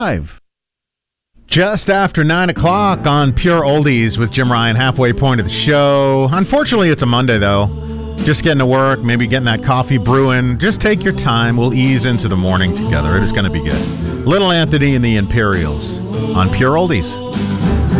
Just after 9 o'clock on Pure Oldies with Jim Ryan, halfway point of the show. Unfortunately, it's a Monday, though. Just getting to work, maybe getting that coffee brewing. Just take your time. We'll ease into the morning together. It is going to be good. Little Anthony and the Imperials on Pure Oldies.